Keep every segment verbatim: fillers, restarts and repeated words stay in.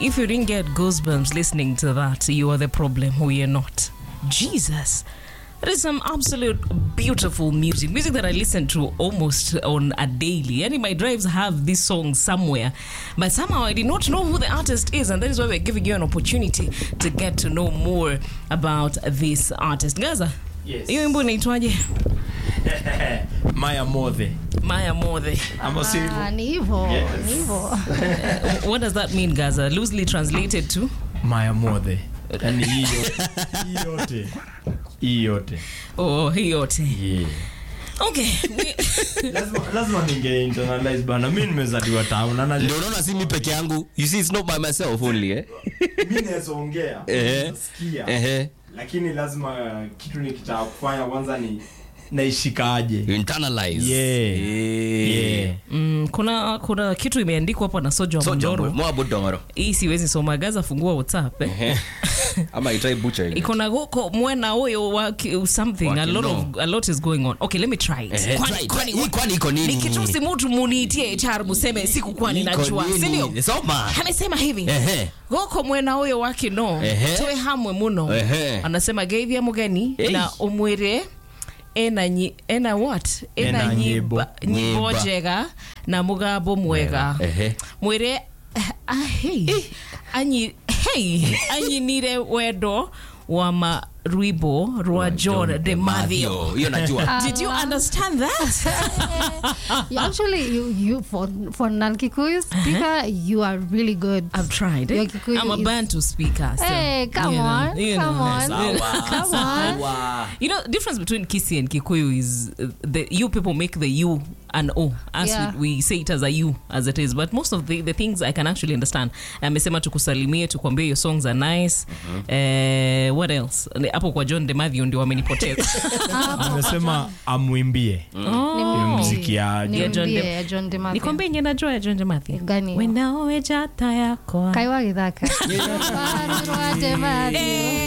if you didn't get goosebumps listening to that, you are the problem, we are not. Jesus. That is some absolute beautiful music. Music that I listen to almost on a daily. And my drives have this song somewhere. But somehow I did not know who the artist is. And that is why we're giving you an opportunity to get to know more about this artist. Gaza? Yes. Hiyo wimbo inaitwaje? Maya Mothe. Maya Mothe. Ama si hivyo? Ah, ni hivyo. Yes. Ni hivyo. Uh, what does that mean, Gaza? Loosely translated to? Maya Mothe. Yani hiyo. Hiyo yote. Hiyo yote. Oh, hiyo yote. Yeah. Okay. lazima lazima ninge internalize bana. Mimi nimezaliwa town na ndio unaona si mimi peke yangu. You see, it's not by myself only, eh? mimi naweza ongea. Eh. Nasikia. Eh. Lakini lazima kitu nikitaka kufanya kwanza ni naishikaje. You internalize. Yeah. Yeah. Mm, kuna kuna kitu imeandikwa hapa na Sojo Mondoro. Mo abudongoro. Hii siwezi soma. Gaza, fungua WhatsApp. Eh. Ama itrai butcher. Iko na goko mwena huyo wa something a lot of a lot is going on. Okay, let me try it. Eh, Kwani kwani kwani kwani iko nini? nikitusi mtu muniitie H R museme siku kwani Iko najua. nini? Sio? Soma. Amesema hivi. Ehe. Goko mwena huyo wake no. Ehe. Tuwe hamwe muno. Ehe. Anasema gave ya mugeni Hey. na umwire ena nyi, ena what ena, Ena nyibo nyibo. nyibo jega na mugabo mwega. Ehe. Mwire ah hey anyi hey anyi nire wedo wa maruibo rwa John de Mathio. Hiyo najua. Did you understand that? You actually, you, you for for non-Kikuyu speaker, you are really good. I've tried. Your Eh? Kikuyu I'm a is- Bantu speaker. So, Hey, come you know, on, you come know, on, so- come on. Wow. You know, difference between Kisi and Kikuyu is uh, the you people make the U and O. As Yeah. we, we say it as a U as it is. But most of the, the things I can actually understand. Amesema tukusalimie, tukwambie your songs are nice. Mm-hmm. Uh, what else? Hapo kwa John de Mathio ndio wamenipoteza. Amesema amwimbie. Oh. Muziki ya Ni Ya John mbie, de- ya John de Mathio. Nikwambie nye najua ya John de Mathio. Gani? Wenawe jata yako. Kaiwa githaka. John de Mathio.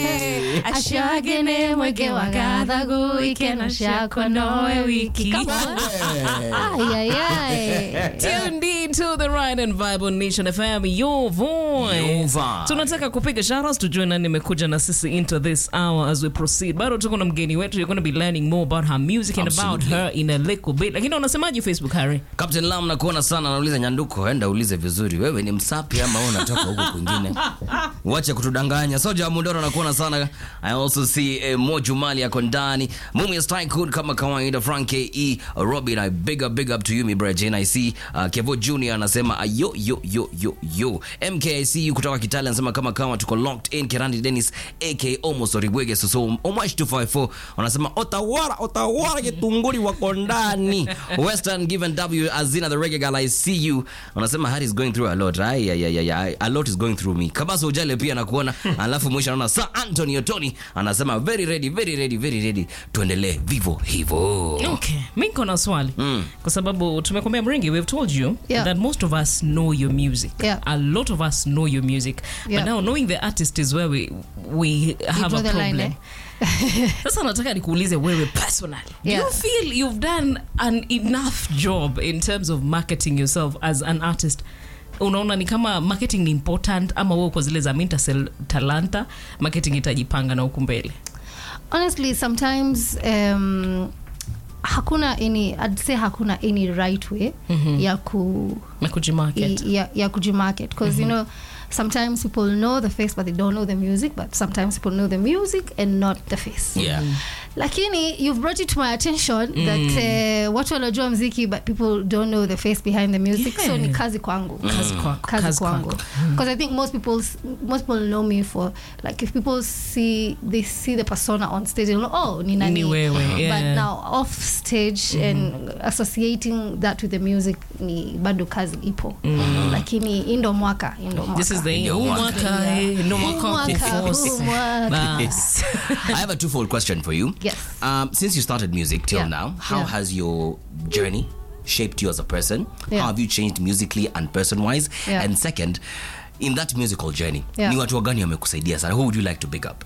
Ashagene mweke wa gathagu ikeno ciakwa nowe wiki. Come on. Ay, ay, ay. Tuned in to the Ride and Vibe on Nation F M, your voice. Your vibe. Tunataka kupiga shoutouts tujue nani nimekuja na sisi into this hour as we proceed. Bado tuko na mgeni wetu. You're going to be learning more about her music and about Absolutely. her in a little bit. Lakini unasemaje Facebook, Harry? Captain Lam nakuona sana, nauliza Nyanduko, enda ulize vizuri. Wewe ni msapi ama wewe unatoka huko kwingine? Wacha kutudanganya. Soja Mundoro nakuona sana. I also see uh, Mo Jumali yako ndani. Mumi Style Good kama kawaida. Frank K E Robin, I big up big up to you me bro Jane. I see uh, Kevo Junior anasema uh, yo yo yo yo yo. M K I C U kutoka Kitale anasema kama kama tuko locked in. Kerandi Dennis aka Almost Oriwege so Omash two five four anasema Otawara Otawara Kitunguri wako ndani. Western given W Azina the reggae girl, I see you. Anasema Harry is going through a lot. Ay ay ay ay. A lot is going through me. Kabasa ujale pia nakuona. Alafu mwisho anaona Sir Anthony Otoni anasema very ready very ready very ready. Tuendelee vivo hivyo. Okay, mimi niko na swali. Mm. Kwa sababu tumekwambia Mringi, we've told you Yeah. that most of us know your music. Yeah. A lot of us know your music. Yeah. But now knowing the artist is where we we have draw a the line, problem. eh? Sasa nataka nikuulize wewe personally. Do Yeah. you feel you've done an enough job in terms of marketing yourself as an artist? Unaona ni kama marketing ni important ama wewe uko zile za minta talanta, marketing itajipanga na huku mbele? Honestly, sometimes um, hakuna any, I'd say hakuna any right way Mhm. ya ku Na kujimarket. ya, ya kujimarket because you know sometimes people know the face but they don't know the music, but sometimes people know the music and not the face. Yeah. Lakini you've brought it to my attention that uh, watu wanajua mziki but people don't know the face behind the music. Yeah. So ni kazi kwangu. Kazi kwako. Kazi kwangu. Because I think most people most people know me for, like, if people see they see the persona on stage, they'll know, oh, ni nani. Ni wewe, yeah. But now off stage and associating that with the music ni bado kazi ipo. Lakini indo mwaka, indo mwaka. This is the Ndio huu mwaka. mwaka, eh, ndio mwaka Huu mwaka, kuforce. huu mwaka. Bas. I have a twofold question for you. Yes. Um, since you started music till Yeah. now, how Yeah. has your journey shaped you as a person? Yeah. How have you changed musically and person-wise? Yeah. And second, in that musical journey, Yeah. ni watu wagani wamekusaidia sana? Who would you like to big up?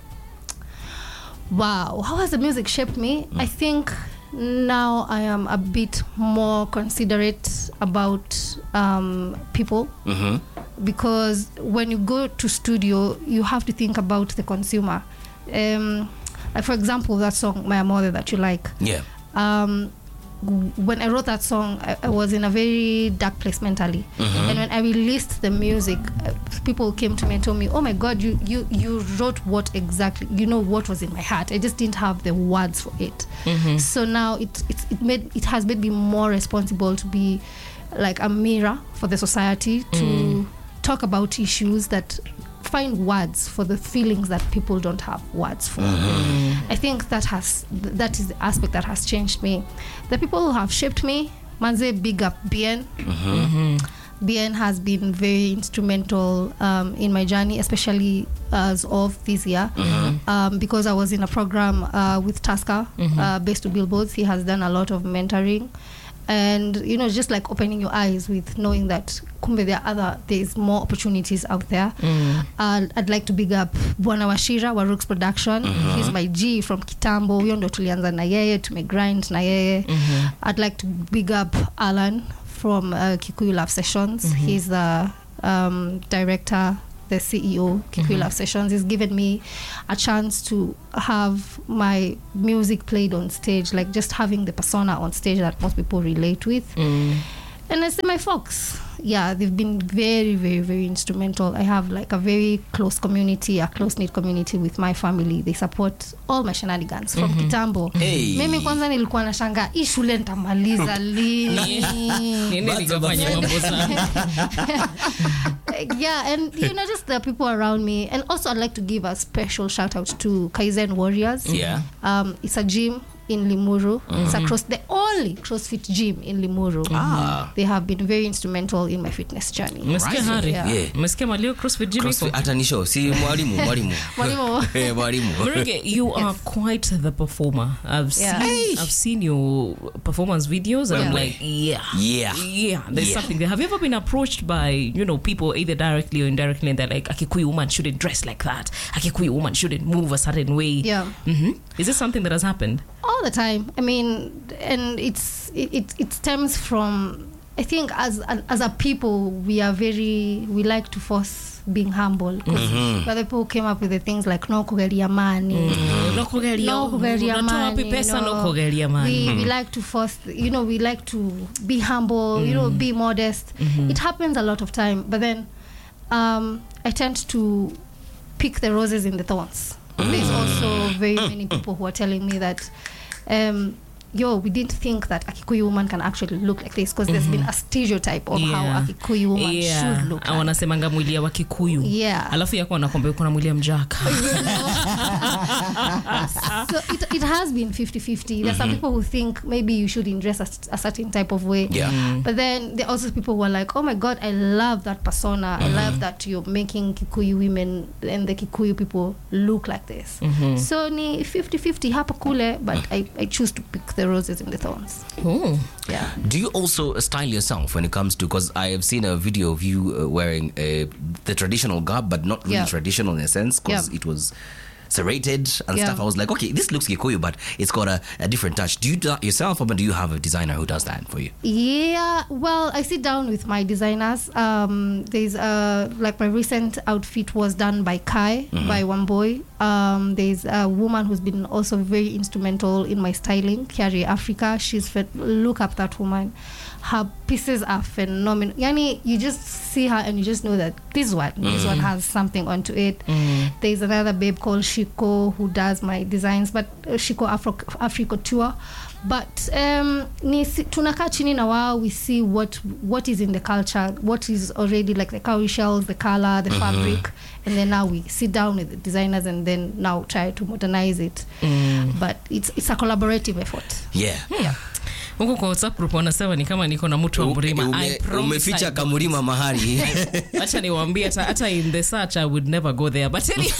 Wow, how has the music shaped me? I think now I am a bit more considerate about um, people Mm-hmm. because when you go to studio, you have to think about the consumer. Um, like for example, that song "My Mother" that you like. Yeah. Um, when I wrote that song, I, I was in a very dark place mentally, mm-hmm. and when I released the music, uh, people came to me and told me, "Oh my God, you you you wrote what exactly? You know what was in my heart. I just didn't have the words for it." Mm-hmm. So now it it it made it has made me more responsible to be like a mirror for the society, to mm. talk about issues that find words for the feelings that people don't have words for. Mm-hmm. I think that has that is the aspect that has changed me. The people who have shaped me, manze, big up B N. Mm-hmm. Mm-hmm. B N has been very instrumental um, in my journey, especially as of this year, mm-hmm. um, because I was in a program uh, with Tusker, mm-hmm. uh, based to Billboards. He has done a lot of mentoring. And you know, just like opening your eyes with knowing that kumbe there are other there's more opportunities out there. Mm. uh, I'd like to big up Bwana Washira wa Rooks Production. Mm-hmm. He's my G from Kitambo. Huyo ndo tulianza na yeye, tumegrind na yeye. Mm-hmm. I'd like to big up Alan from uh, Kikuyu Love Sessions. Mm-hmm. He's the um, director, the C E O, Kikuyu mm-hmm. Love Sessions. He's given me a chance to have my music played on stage, like just having the persona on stage that most people relate with. Mm. And I say my folks, yeah, they've been very, very, very instrumental. I have like a very close community, a close-knit community with my family. They support all my shenanigans from mm-hmm. Kitambo. Hey. Mimi kwanza nilikuwa nashanga hii shule nitamaliza lini. Yeah, and you know, just the people around me. And also I'd like to give a special shout out to Kaizen Warriors. Yeah. Um, it's a gym in Limuru. Mm-hmm. It's across the only CrossFit gym in Limuru. Ah. They have been very instrumental in my fitness journey. Mesikia hari? Yeah. Mesikia malio CrossFit gym? CrossFit hata nisho si mwalimu mwalimu. Mwalimu. Eh, mwalimu. Murenge, you are quite the performer. I've yeah. seen Hey. I've seen your performance videos and Yeah. I'm like, yeah. Yeah. Yeah, there's Yeah. something there. Have you ever been approached by, you know, people either directly or indirectly and they're like, a Kikuyu woman shouldn't dress like that. A Kikuyu woman shouldn't move a certain way. Yeah. Mm-hmm. Is this something that has happened? All the time. I mean, and it's it, it, it stems from, I think as as a people, we are very, we like to force being humble. Mm-hmm. Other people came up with the things like no kugeria mani, mm-hmm. no kugeria, no kugeria mani. Pesa, you know, no kugeria mani. We, we like to force, you know, we like to be humble, mm-hmm. you know, be modest. Mm-hmm. It happens a lot of time, but then um, I tend to pick the roses in the thorns. Mm-hmm. There's also very many people who are telling me that um, yo, we didn't think that a Kikuyu woman can actually look like this because mm-hmm. there's been a stereotype of yeah. how a Kikuyu woman yeah. should look like. Wanasemanga mwili ya wa Kikuyu. Yeah. Alafu yako wanakwambia uko na mwili ya Mjaka. So it, it has been fifty-fifty. There's mm-hmm. some people who think maybe you shouldn't dress a, a certain type of way. Yeah. Mm. But then there are also people who are like, oh my God, I love that persona. Mm-hmm. I love that you're making Kikuyu women and the Kikuyu people look like this. Mm-hmm. So ni fifty-fifty hapa kule, but I, I choose to pick the roses in the thorns. Oh. Yeah. Do you also style yourself when it comes to, because I have seen a video of you uh, wearing uh, the traditional garb, but not really yeah. traditional in a sense, because yeah. it was serrated and yeah. stuff. I was like, okay, this looks Kikuyu, but it's got a, a different touch. Do you do that yourself, or do you have a designer who does that for you? Yeah, well, I sit down with my designers. Um, there's uh, like my recent outfit was done by Kai, mm-hmm. by one boy. Um, there's a woman who's been also very instrumental in my styling, Kiari Africa. She's fe- look up that woman. Her pieces are phenomenal. Yani, you just see her and you just know that this one, mm. this one has something onto it. Mm. There's another babe called Shiko who does my designs, but uh, Shiko Afro Africa tour. But um, ni tunakaa chini na wao, we see what what is in the culture, what is already like the cowrie shells, the color, the mm-hmm. fabric, and then now we sit down with the designers and then now try to modernize it. Mm. But it's it's a collaborative effort. Yeah. Yeah. Huko kwa WhatsApp group wanasema ni kama niko na mtu wa Mrima. Ume, umeficha kamurima mahali. Acha niwaambie hata hata in the search I would never go there, but anyway.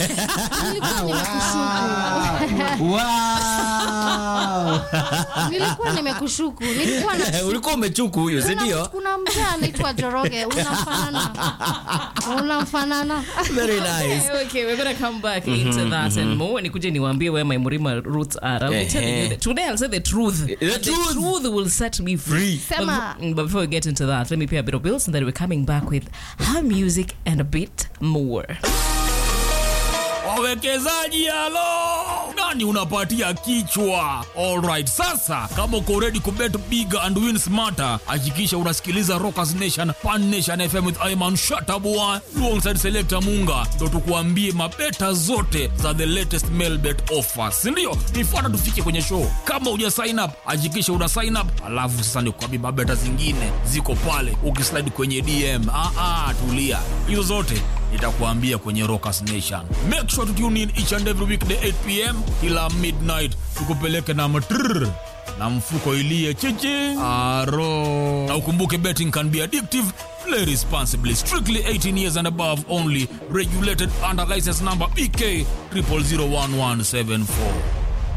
Wow. Nilikuwa nimekushuku. Nilikuwa ulikuwa umechuku huyo, si ndio? Kuna mtu anaitwa Joroge, unafanana. Una Wanafanana. Very nice. Okay, okay, we're gonna come back mm-hmm, into that mm-hmm. and more. Nikuje niwaambie where my Murima roots are. I'll be telling you that today. I'll say the truth. The and truth. The truth will set me free. Sema. But, but before we get into that, let me pay a bit of bills, and then we're coming back with her music and a bit more. Wawekezaji halo, nani unapatia kichwa? Alright, sasa kama uko ready kubet bigger and win smarter, hakikisha unasikiliza Rockers Nation Pan Nation F M with Ayman Shatabua alongside Selector Munga, ndo tukuambie mabeta zote za the latest mail bet offers. Ndio, nifuata tufike kwenye show. Kama uja sign up, hakikisha una sign up, alafu sasa nikuambie mabeta zingine ziko pale, ukislide kwenye D M. Ah ah, tulia. Hizo zote nitakuambia kwenye Rockers Nation. Make sure to tune in each and every weekday eight p.m. ila midnight, tukupeleke na matrrr na mfuko ilie chichi aro. Na ukumbuke betting can be addictive. Play responsibly. Strictly eighteen years and above only. Regulated under license number B K zero zero zero one one seven four.